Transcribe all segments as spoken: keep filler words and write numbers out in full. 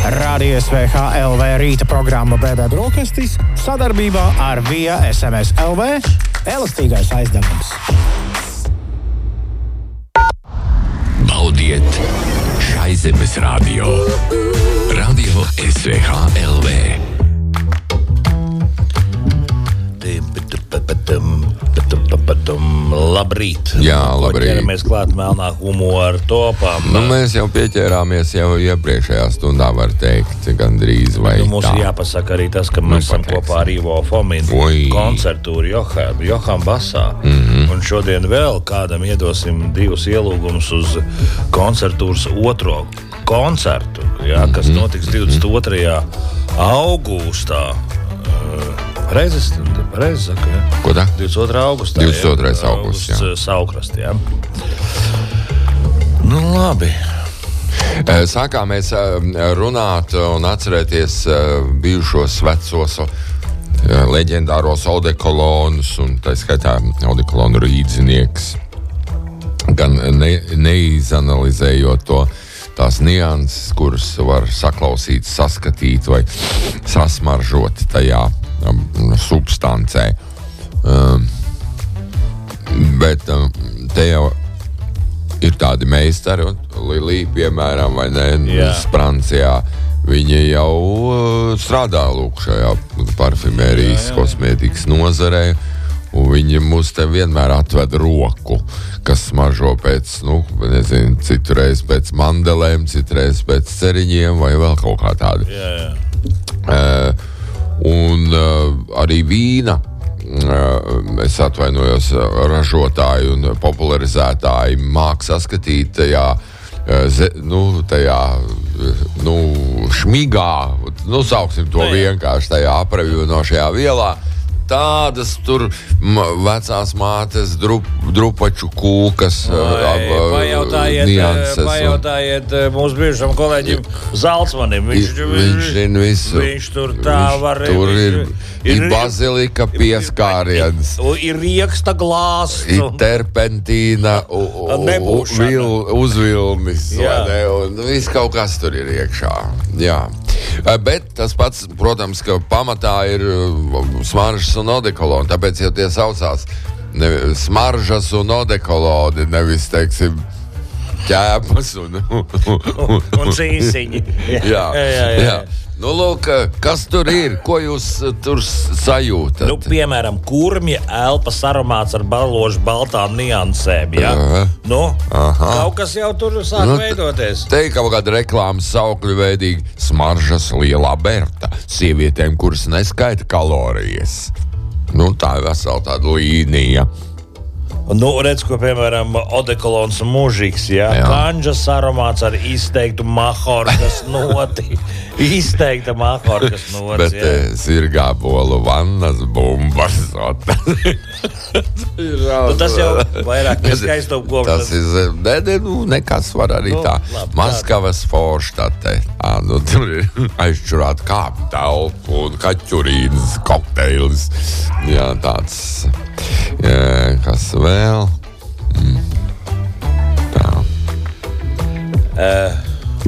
Radio S V H L V rīta programma B B Brokastis sadarbībā ar Via S M S L V elastīgais aizdevums. Baudiet šai zemes radio. Radio S V H L V. Labrīt. Jā, labrīt. Ķeramies klāt melnā humora topām. Nu, mēs jau pieķērāmies jau iepriekšējā stundā, var teikt, gandrīz vai nu, mums tā. ir jāpasaka arī tas, ka mēs esam kopā ar Ivo Fominu koncertūru Joham, Joham Basā. Mm-hmm. Un šodien vēl kādam iedosim divus ielūgumus uz koncertūras otro koncertu, jā, kas mm-hmm. notiks divdesmit otrajā augustā. Reizes, reizes saka, jā. Ko tā? divdesmit otrā augustā. divdesmit otrais augusts, jā. Saukrasti, jā. Nu, labi. Sākām mēs runāt un atcerēties bijušos vecos leģendāros odekolonus un tā skaitā odekolonu rīdzinieks. Gan ne, neizanalizējot to tās nianses, kuras var saklausīt, saskatīt vai sasmaržot tajā um, substancē. Um, bet um, te jau ir tādi meistari, Lilija, piemēram, vai ne, Francijā. Viņi jau uh, strādā lūk šajā parfimērijas, kosmētikas nozarē. Un viņi mūs te vienmēr atved roku, kas smaržo pēc, nu, nezinu, citreiz pēc mandelēm, citreiz pēc ceriņiem vai vēl kaut kā tāda. Jā, jā. Uh, un uh, arī vīna, uh, es atvainojos, ražotāji un popularizētāji māk saskatīt tajā, uh, ze, nu, tajā, nu, šmigā, nu, sauksim to vienkārši tajā apravienošajā vielā. Tādas tur m, vecās mātes drup, drupaču kūkas, pajautājiet, nianses. Pajautājiet mūsu bijušam kolēģim Zalcmanim. Viņš, viņš zina visu. Viņš tur tā viņš var... Tur ir, ir, ir bazilika pieskāriens. Ir rieksta glāsts. Ir terpentīna, u, u, vil, uzvilnis. Ne, un viss kaut kas tur ir iekšā. Jā. Bet tas pats, protams, ka pamatā ir smaržas un odekoloni, tāpēc jau tie saucās ne, smaržas un odekoloni, nevis, teiksim, ķēpas un... un, un cīsiņi. jā, jā, jā, jā. Nu, lūk, kas tur ir? Ko jūs tur sajūtat? Nu, piemēram, kurmja elpas aromāts ar baložu baltām niansēm, jā? Aha. Nu, Aha. kaut kas jau tur sāk nu, veidoties. Te ir kaut kāda reklāmas saukļu veidīgi smaržas lielā Berta. Sievietēm, kuras neskaita kalorijas. Nu, tā ir vesela tāda līnija. Nu, redz, ko, piemēram, odekolons mūžīgs, jā? jā. Kanžas aromāts ar izteiktu mahorkas noti. Izteikta mahorkas nots, bet jā. Bet zirgābolu vannas bumbas. nu, tas jau vairāk pieskaisto kopšanas. Tas ir, ne, ne, nu, nekas var arī nu, tā. Labi, Maskavas Forštate. Nu, tur ir aizčurāt kāpu telpu un kaķurīnas kokteilis. Jā, tāds, jā, kas vēl? Mm. Tā. Uh.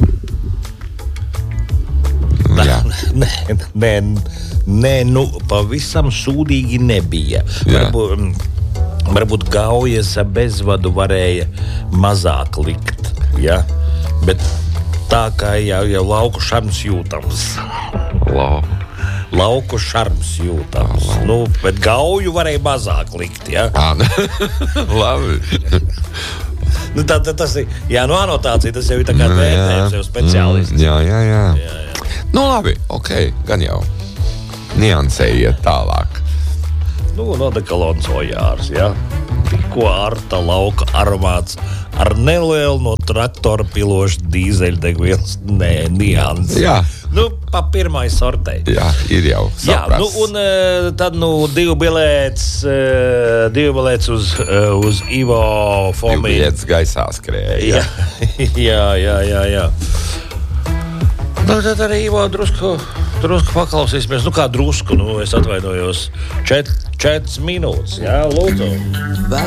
Jā. Nē, nē, nē, nu, pavisam sūdīgi nebija. Varbūt, varbūt gaujas bezvadu varēja mazāk likt, ja? Bet tā kā jau, jau lauku šarms jūtams. Lau. Lauku šarms jūtams. Lau. Nu, bet gauju varēja mazāk likt, ja? Labi. nu, tā, tā, tas ir, jā, nu, anotācija, tas jau ir tā kā vērtējums, jau speciālists. Jā, jā, jā. jā, jā. Nu, labi, ok, gan jau. Niansējiet tālāk. Nu, odekolons ojārs, jā. Tikko arta lauka aromāts ar nelielu no traktora pilošu dīzeļdegvielas nē, nianses. Jā. Nu, pa pirmai sortei. Jā, ir jau saprasts. Jā, nu, un uh, tad, nu, divu bilēts, uh, divu bilēts uz, uh, uz Ivo Fominu. Divu bilēts gaisā skrēja. Jā, jā, jā, jā, jā. Nu, tad arī Ivo drusku, drusku paklausīsimies. Nu, kā drusku, nu, es atvainojos. Čet, četras minūtes, jā, lūdzu.